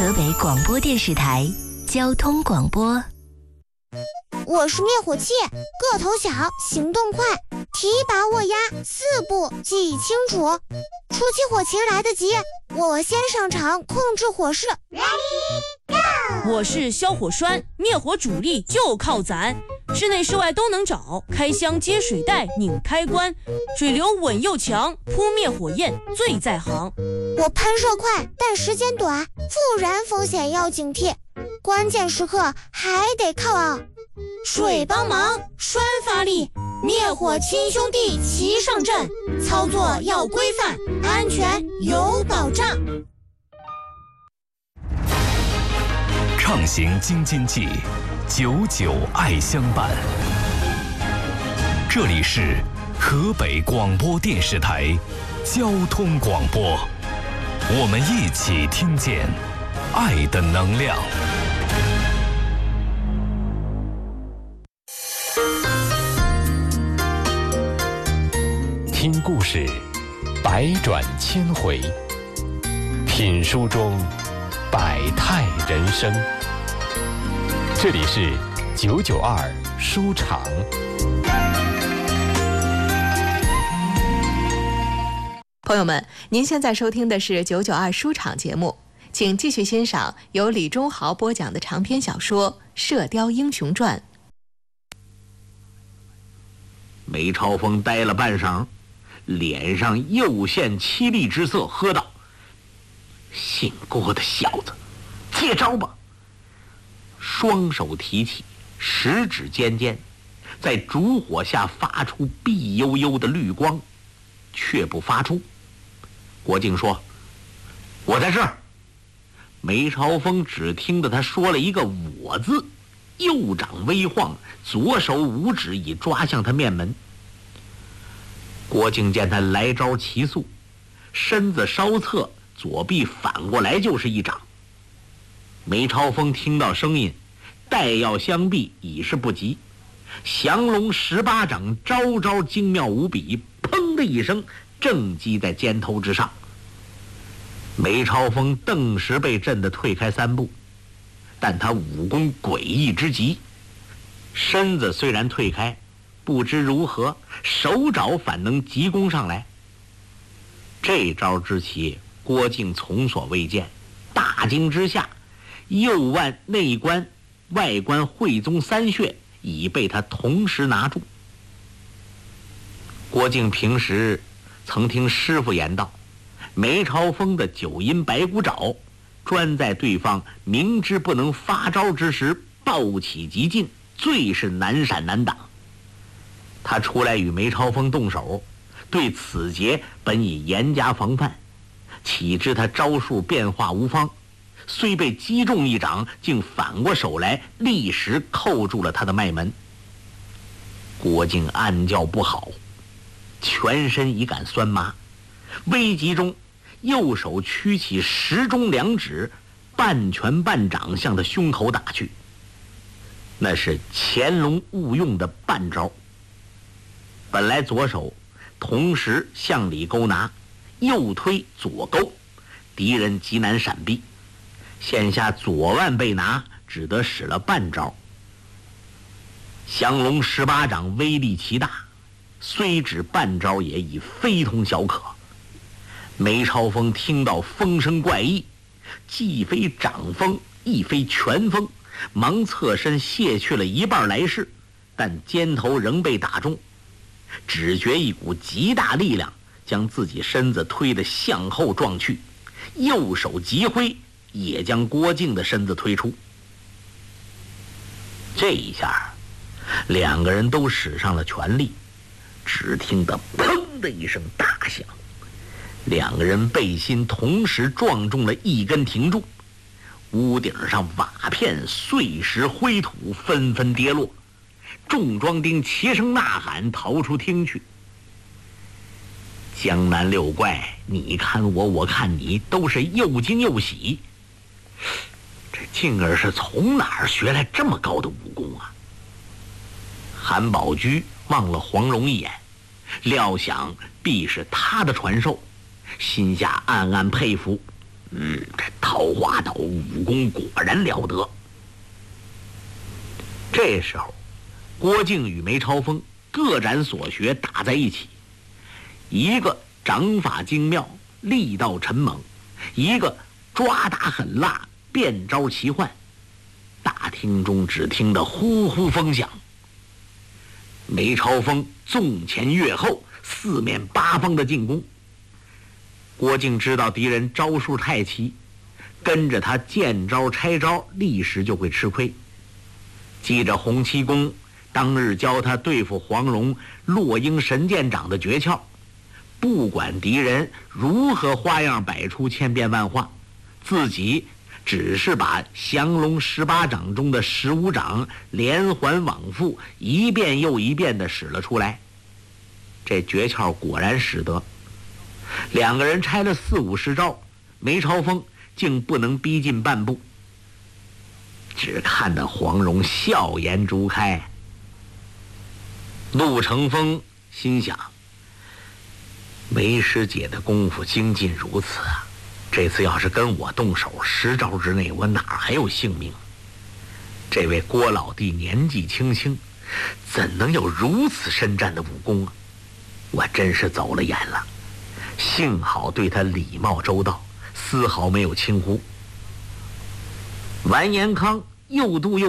河北广播电视台交通广播。 我是灭火器，个头小，行动快，提拔握压4步记忆清楚，出起火情来得及，我先上场控制火势。 我是消火栓，灭火主力就靠咱，室内室外都能找，开箱接水带拧开关，水流稳又强，扑灭火焰最在行。 我喷射快，但时间短，复燃风险要警惕，关键时刻还得靠水帮忙，栓发力，灭火亲兄弟齐上阵，操作要规范，安全有保障。 畅行京津冀，99爱相伴。这里是河北广播电视台交通广播，我们一起听见爱的能量。听故事，百转千回；品书中，百态人生。这里是992书场。 朋友们，您现在收听的是992书场节目，请继续欣赏由李忠豪播讲的长篇小说《射雕英雄传》。 梅超风呆了半晌，脸上又现凄厉之色，喝道：“姓郭的小子，接招吧！”双手提起，食指尖尖，在烛火下发出碧幽幽的绿光，却不发出。郭靖说：“我在这儿。”梅超风只听得他说了一个“我”字，右掌微晃，左手五指已抓向他面门。郭靖见他来招奇速，身子稍侧，左臂反过来就是一掌。梅超风听到声音，待要相避已是不及，降龙18掌招招精妙无比，砰的一声正击在肩头之上。梅超风顿时被震得退开3步，但他武功诡异之极，身子虽然退开，不知如何手爪反能急攻上来。这招之奇，郭靖从所未见，大惊之下，右腕内关外关会宗3穴已被他同时拿住。郭靖平时曾听师傅言道，梅超风的9阴白骨爪专在对方明知不能发招之时暴起急进，最是难闪难挡。他出来与梅超风动手，对此节本已严加防范，岂知他招数变化无方，虽被击中一掌，竟反过手来立时扣住了他的脉门。郭靖暗叫不好，全身一杆酸麻，危急中右手屈起10中2指，半拳半掌向他胸口打去。那是乾隆误用的半招。本来左手同时向里勾拿，右推左勾，敌人极难闪避，现下左腕被拿，只得使了半招。降龙18掌威力奇大，虽只半招也已非同小可。梅超风听到风声怪异，既非掌风亦非拳风，忙侧身卸去了一半来势，但肩头仍被打中，只觉一股极大力量将自己身子推得向后撞去，右手急挥，也将郭靖的身子推出。这一下两个人都使上了全力，只听得砰的一声大响，两个人背心同时撞中了一根停住，屋顶上瓦片碎石灰土纷纷跌落，众庄丁齐声呐喊，逃出厅去。江南六怪你看我我看你，都是又惊又喜，这静儿是从哪儿学来这么高的武功啊？韩宝驹望了黄蓉一眼，料想必是他的传授，心下暗暗佩服。这桃花岛武功果然了得。这时候，郭靖与梅超风各展所学，打在一起，一个掌法精妙，力道沉猛，一个抓打狠辣，变招奇幻。大厅中只听得呼呼风响，梅超风纵前跃后，四面八方的进攻。郭靖知道敌人招数太奇，跟着他见招拆招，立时就会吃亏。记着洪七公当日教他对付黄蓉落英神剑掌的诀窍，不管敌人如何花样百出，千变万化，自己只是把降龙18掌中的15掌连环往复，一遍又一遍地使了出来。这诀窍果然使得，两个人拆了40-50招，梅超风竟不能逼近半步。只看得黄蓉笑颜逐开。陆成风心想，梅师姐的功夫精进如此啊，这次要是跟我动手，10招之内我哪还有性命？这位郭老弟年纪轻轻，怎能有如此深湛的武功啊？我真是走了眼了。幸好对他礼貌周到，丝毫没有轻忽。完颜康又度又